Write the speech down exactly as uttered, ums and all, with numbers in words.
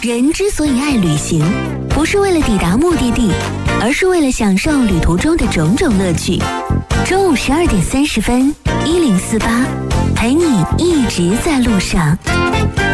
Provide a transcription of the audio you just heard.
人之所以爱旅行，不是为了抵达目的地，而是为了享受旅途中的种种乐趣。中午十二点三十分，一零四八，陪你一直在路上。